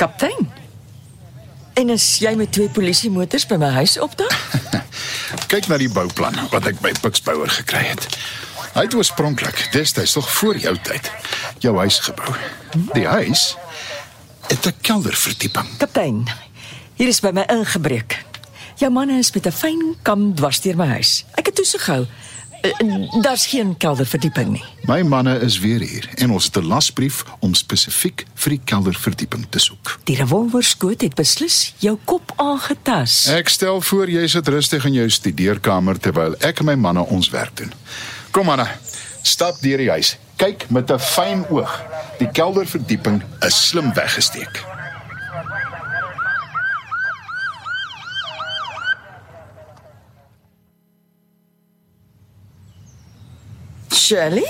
Kaptein. En as jy met 2 polisiemotors by my huis opdaag? Kyk na die bouplan wat ek by Piksbouer gekry het. Hy het oorspronklik, destyds nog voor jou tyd, jou huis gebou. Die huis het 'n kelderverdieping. Kaptein, hier is by my ingebreek. Jou manne is met 'n fyn kam dwars deur my huis. Ek het toesig gehou. Daar's geen kelderverdieping nie. My manne is weer hier en ons het 'n lasbrief om spesifiek vir die kelderverdieping te soek. Die revolverskoot het beslis jou kop aangetas. Ek stel voor jy sit rustig in jou studeerkamer terwyl ek en my manne ons werk doen. Kom manne, stap deur die huis. Kyk met 'n fyn oog. Die kelderverdieping is slim weggesteek. Shirley?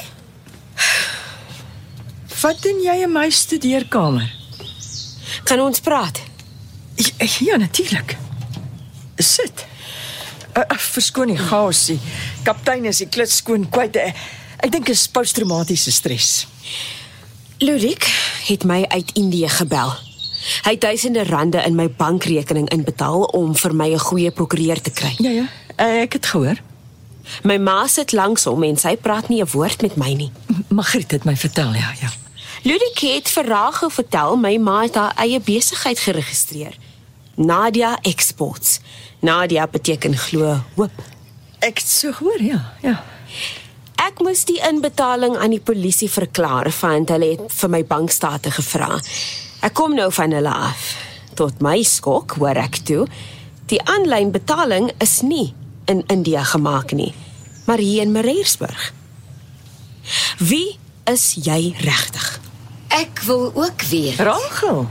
Wat doen jy in my studeerkamer? Kan ons praat? Ja, natuurlijk. Sit. Verskoon die chaos. Die kaptein is die klits skoon kwyt. Ek dink is posttraumatiese stres. Ludik het my uit Indië gebel. Hy het duisende rande in my bankrekening inbetaal om vir my 'n goeie prokureur te kry. Ja, ek het gehoor. My ma sit langs hom en sy praat nie 'n woord met my nie. Margriet het my vertel, ja. Ludik het vir Rachel vertel my ma het haar eie besigheid geregistreer. Nadia Exports. Nadia beteken glo hoop. Ek het so gehoor, ja. Ek moes die inbetaling aan die polisie verklaar, want hulle het vir my bankstate gevra. Ek kom nou van hulle af. Tot my skok hoor ek toe, die aanlyn betaling is nie in India gemaak nie, maar hier in Mareersburg. Wie is jy regtig? Ek wil ook weet. Rachel,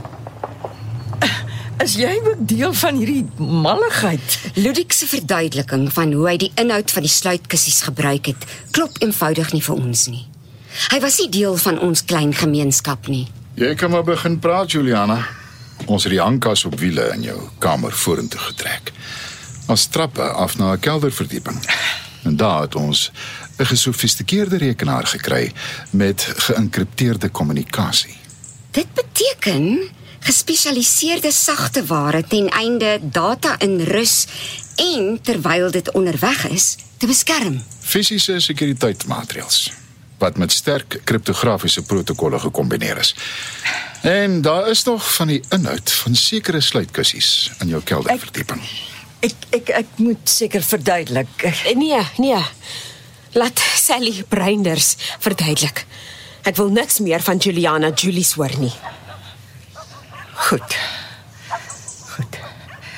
is jy ook deel van hierdie malligheid? Ludik se verduideliking van hoe hy die inhoud van die sluitkussies gebruik het, klop eenvoudig nie vir ons nie. Hy was nie deel van ons klein gemeenskap nie. Jy kan maar begin praat, Juliana. Ons het die hangkas op wiele in jou kamer vorentoe getrek. As trappe af na 'n kelderverdieping. En daar het ons 'n gesofistikeerde rekenaar gekry met geïnkripteerde kommunikasie. Dit beteken gespesialiseerde sagte ware ten einde data in rus en terwyl dit onderweg is, te beskerm. Fisiese sekuriteitsmaatreëls wat met sterk kriptografiese protokolle gekombineer is. En daar is nog van die inhoud van sekere sluitkussies in jou kelderverdieping. Ek moet seker verduidelik. Nee. Laat Sally Breinders verduidelik. Ek wil niks meer van Juliana Julies hoor nie. Goed.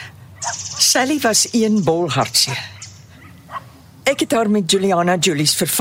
Sally was een bol hartseer. Ek het haar met Juliana Julies vervang.